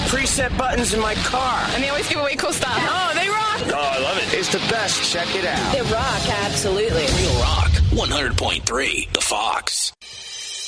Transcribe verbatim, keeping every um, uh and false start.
preset buttons in my car. And they always give away cool stuff. Oh, they rock. Oh, I love it. It's the best. Check it out. They rock, absolutely. Real Rock, one hundred point three, The Fox.